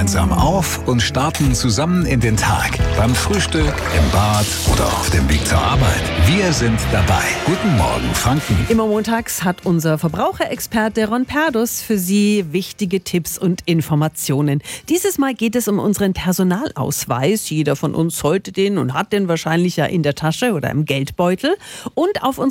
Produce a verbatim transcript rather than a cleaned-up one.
gemeinsam auf und starten zusammen in den Tag. Beim Frühstück, im Bad oder auf dem Weg zur Arbeit. Wir sind dabei. Guten Morgen, Franken. Immer montags hat unser Verbraucherexperte Ron Perdus für Sie wichtige Tipps und Informationen. Dieses Mal geht es um unseren Personalausweis. Jeder von uns sollte den und hat den wahrscheinlich ja in der Tasche oder im Geldbeutel. Und auf